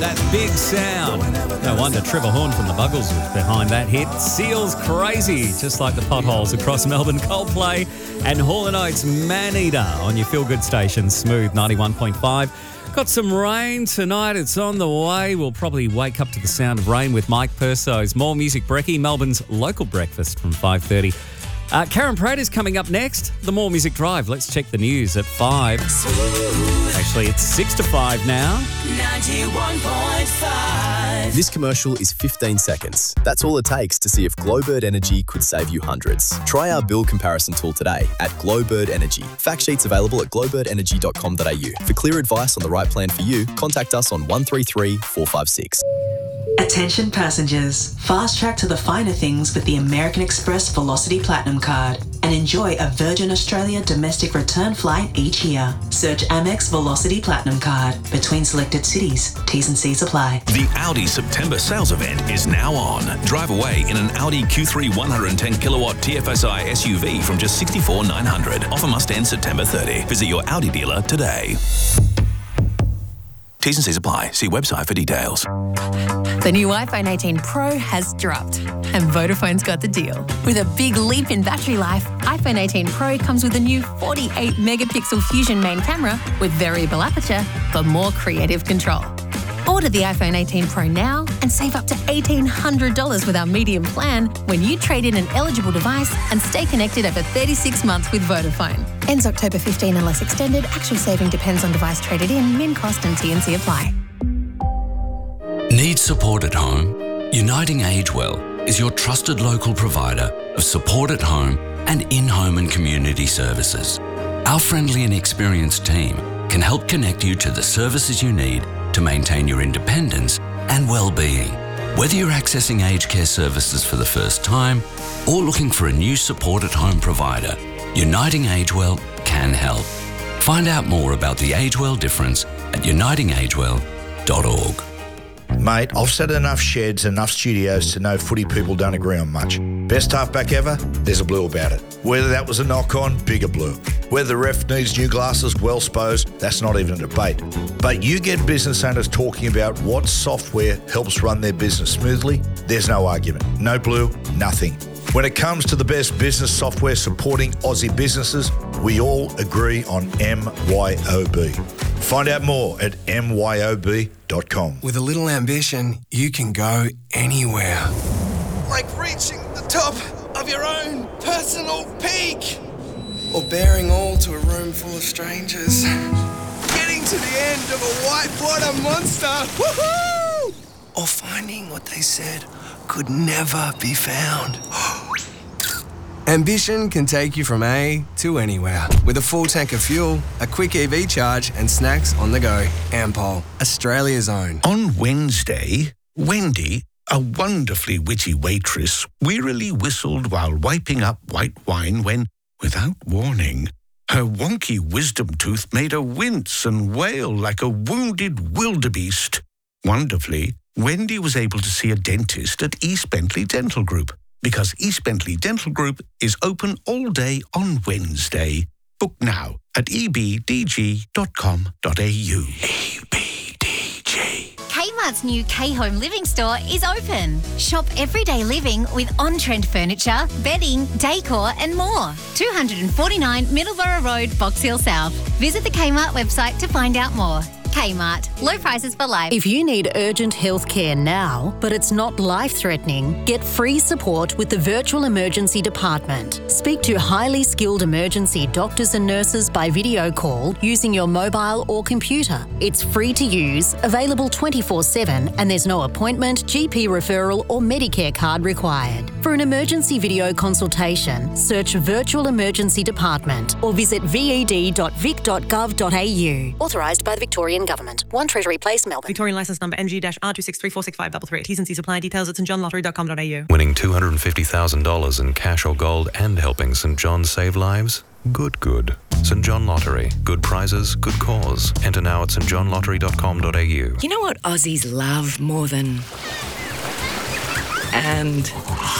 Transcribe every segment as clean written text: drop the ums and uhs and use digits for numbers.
That big sound. No wonder Trevor Horn from the Buggles was behind that hit. Seals Crazy, just like the potholes across Melbourne. Coldplay and Hall & Oates Man-Eater on your feel-good station, Smooth 91.5. Got some rain tonight. It's on the way. We'll probably wake up to the sound of rain with Mike Perso's More Music Brekkie, Melbourne's local breakfast from 5:30. Karen Pratt is coming up next. The More Music Drive. Let's check the news at 5. Actually, it's 6 to 5 now. 91.5. This commercial is 15 seconds. That's all it takes to see if Glowbird Energy could save you hundreds. Try our bill comparison tool today at Glowbird Energy. Fact sheets available at glowbirdenergy.com.au. For clear advice on the right plan for you, contact us on 133 456. Attention passengers, fast track to the finer things with the American Express Velocity Platinum Card and enjoy a Virgin Australia domestic return flight each year. Search Amex Velocity Platinum Card between selected cities. T's and C's apply. The Audi September sales event is now on. Drive away in an Audi Q3 110 kilowatt TFSI SUV from just $64,900. Offer must end September 30. Visit your Audi dealer today. T's and C's apply. See website for details. The new iPhone 18 Pro has dropped, and Vodafone's got the deal. With a big leap in battery life, iPhone 18 Pro comes with a new 48-megapixel Fusion main camera with variable aperture for more creative control. Order the iPhone 18 Pro now and save up to $1,800 with our medium plan when you trade in an eligible device and stay connected over 36 months with Vodafone. Ends October 15 unless extended. Actual saving depends on device traded in, min cost and T&C apply. Need support at home? Uniting Agewell is your trusted local provider of support at home and in-home and community services. Our friendly and experienced team can help connect you to the services you need to maintain your independence and well-being. Whether you're accessing aged care services for the first time or looking for a new support at home provider, Uniting Agewell can help. Find out more about the Agewell difference at unitingagewell.org. Mate, I've set enough sheds, enough studios to know footy people don't agree on much. Best halfback ever? There's a blue about it. Whether that was a knock-on, bigger blue. Whether the ref needs new glasses, well supposed, that's not even a debate. But you get business owners talking about what software helps run their business smoothly, there's no argument. No blue, nothing. When it comes to the best business software supporting Aussie businesses, we all agree on MYOB. Find out more at myob.com. With a little ambition, you can go anywhere. Like reaching the top of your own personal peak. Or bearing all to a room full of strangers. Getting to the end of a whitewater monster. Woohoo! Or finding what they said could never be found. Ambition can take you from A to anywhere. With a full tank of fuel, a quick EV charge, and snacks on the go. Ampol, Australia's own. On Wednesday, Wendy, a wonderfully witty waitress, wearily whistled while wiping up white wine when, without warning, her wonky wisdom tooth made her wince and wail like a wounded wildebeest. Wonderfully, Wendy was able to see a dentist at East Bentley Dental Group, because East Bentley Dental Group is open all day on Wednesday. Book now at ebdg.com.au. EBDG. Kmart's new K-Home Living store is open. Shop everyday living with on-trend furniture, bedding, decor and more. 249 Middleborough Road, Box Hill South. Visit the Kmart website to find out more. Kmart. Low prices for life. If you need urgent health care now, but it's not life-threatening, get free support with the Virtual Emergency Department. Speak to highly skilled emergency doctors and nurses by video call using your mobile or computer. It's free to use, available 24/7, and there's no appointment, GP referral or Medicare card required. For an emergency video consultation, search Virtual Emergency Department or visit ved.vic.gov.au. Authorised by the Victorian Government. 1 Treasury Place, Melbourne. Victorian licence number NG-R2634653. T's and C's apply. Details at stjohnlottery.com.au. Winning $250,000 in cash or gold and helping St John save lives? Good. St John Lottery. Good prizes, good cause. Enter now at stjohnlottery.com.au. You know what Aussies love more than... And...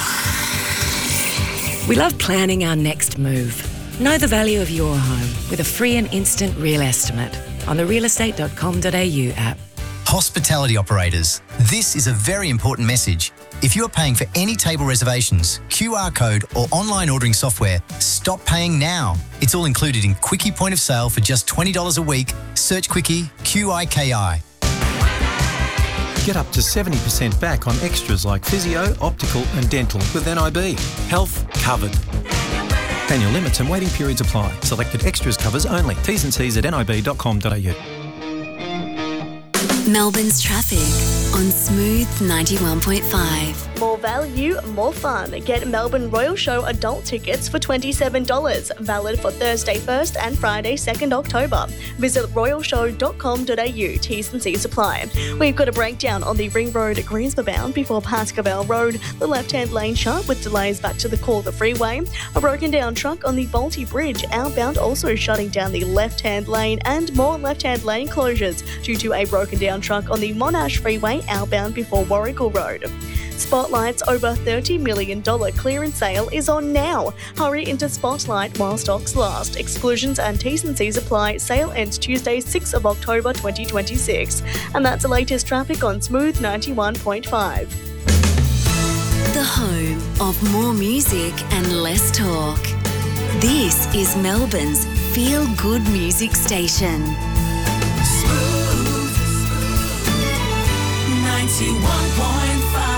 we love planning our next move. Know the value of your home with a free and instant real estimate on the realestate.com.au app. Hospitality operators, this is a very important message. If you are paying for any table reservations, QR code or online ordering software, stop paying now. It's all included in Quickie Point of Sale for just $20 a week. Search Quickie, QIKI. Get up to 70% back on extras like physio, optical and dental with NIB. Health covered. Annual limits and waiting periods apply. Selected extras covers only. T's and C's at nib.com.au. Melbourne's traffic on Smooth 91.5. More value, more fun. Get Melbourne Royal Show adult tickets for $27. Valid for Thursday 1st and Friday 2nd October. Visit royalshow.com.au. T's and C's apply. We've got a breakdown on the Ring Road Greensboro bound before Pascoe Road. The left-hand lane shut with delays back to the Calder Freeway. A broken down truck on the Balti Bridge outbound also shutting down the left-hand lane, and more left-hand lane closures due to a broken down truck on the Monash Freeway outbound before Warrigal Road. Spotlight's over $30 million clearance sale is on now. Hurry into Spotlight while stocks last. Exclusions and T's and C's apply. Sale ends Tuesday, 6th of October 2026. And that's the latest traffic on Smooth 91.5. The home of more music and less talk. This is Melbourne's feel-good music station. Smooth 91.5.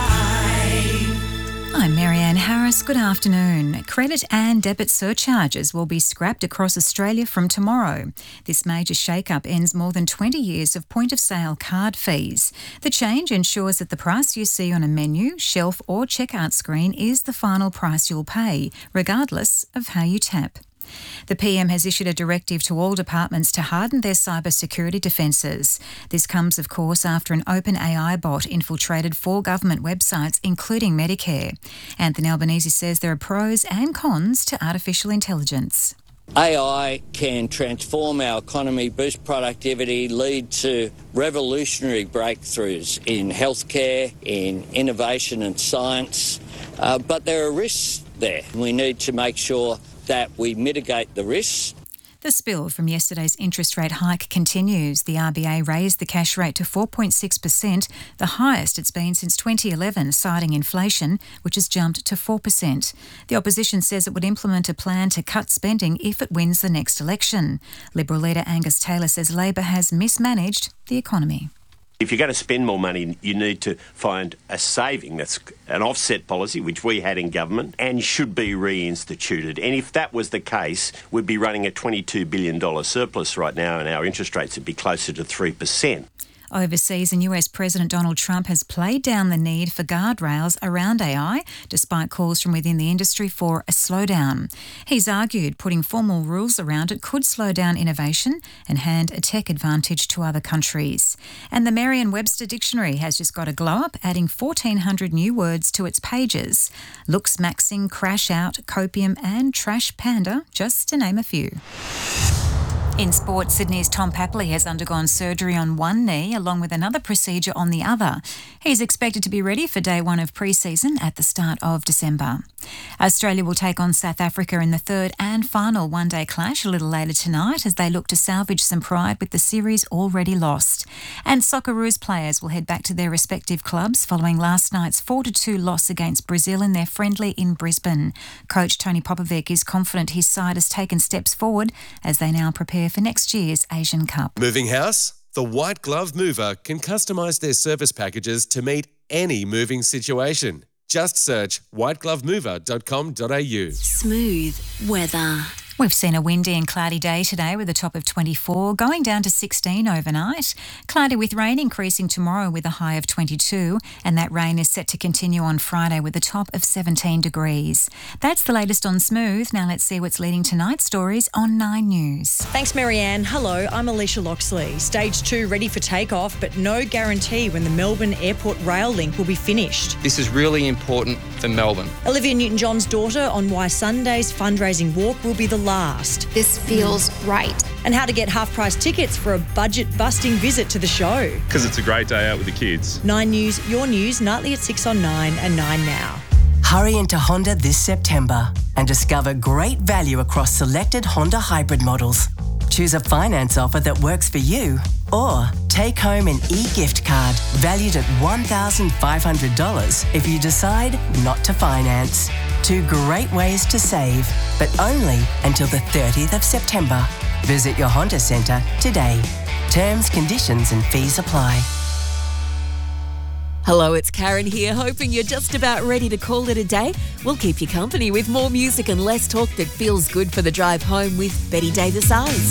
I'm Marianne Harris. Good afternoon. Credit and debit surcharges will be scrapped across Australia from tomorrow. This major shake-up ends more than 20 years of point-of-sale card fees. The change ensures that the price you see on a menu, shelf or checkout screen is the final price you'll pay, regardless of how you tap. The PM has issued a directive to all departments to harden their cybersecurity defences. This comes, of course, after an OpenAI bot infiltrated 4 government websites, including Medicare. Anthony Albanese says there are pros and cons to artificial intelligence. AI can transform our economy, boost productivity, lead to revolutionary breakthroughs in healthcare, in innovation and science. But there are risks there. We need to make sure that we mitigate the risks. The spill from yesterday's interest rate hike continues. The RBA raised the cash rate to 4.6%, the highest it's been since 2011, citing inflation, which has jumped to 4%. The opposition says it would implement a plan to cut spending if it wins the next election. Liberal leader Angus Taylor says Labor has mismanaged the economy. If you're going to spend more money, you need to find a saving. That's an offset policy, which we had in government, and should be reinstituted. And if that was the case, we'd be running a $22 billion surplus right now, and our interest rates would be closer to 3%. Overseas, and US President Donald Trump has played down the need for guardrails around AI, despite calls from within the industry for a slowdown. He's argued putting formal rules around it could slow down innovation and hand a tech advantage to other countries. And the Merriam-Webster Dictionary has just got a glow-up, adding 1,400 new words to its pages. Looks maxing, crash out, copium and trash panda, just to name a few. In sport, Sydney's Tom Papley has undergone surgery on one knee along with another procedure on the other. He's expected to be ready for day one of pre-season at the start of December. Australia will take on South Africa in the third and final one-day clash a little later tonight as they look to salvage some pride with the series already lost. And Socceroos players will head back to their respective clubs following last night's 4-2 loss against Brazil in their friendly in Brisbane. Coach Tony Popovic is confident his side has taken steps forward as they now prepare for next year's Asian Cup. Moving house? The White Glove Mover can customise their service packages to meet any moving situation. Just search whiteglovemover.com.au. Smooth weather. We've seen a windy and cloudy day today with a top of 24, going down to 16 overnight. Cloudy with rain increasing tomorrow with a high of 22, and that rain is set to continue on Friday with a top of 17 degrees. That's the latest on Smooth. Now let's see what's leading tonight's stories on 9 News. Thanks, Marianne. Hello, I'm Alicia Loxley. Stage 2 ready for takeoff, but no guarantee when the Melbourne Airport rail link will be finished. This is really important for Melbourne. Olivia Newton-John's daughter on why Sunday's fundraising walk will be the last. This feels right. And how to get half-price tickets for a budget-busting visit to the show. Because it's a great day out with the kids. 9 News, your news, nightly at 6 on 9 and 9 now. Hurry into Honda this September and discover great value across selected Honda hybrid models. Choose a finance offer that works for you Or take home an e-gift card valued at $1,500 if you decide not to finance. 2 great ways to save, but only until the 30th of September. Visit your Honda Centre today. Terms, conditions and fees apply. Hello, it's Karen here, hoping you're just about ready to call it a day. We'll keep you company with more music and less talk that feels good for the drive home with Betty Davis Eyes.